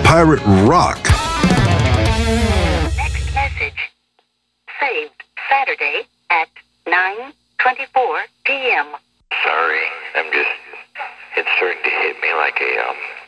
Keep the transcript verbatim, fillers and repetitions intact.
Pirate Rock. Next message. Saved Saturday at nine twenty-four p.m. Sorry, I'm just, it's starting to hit me like a, um,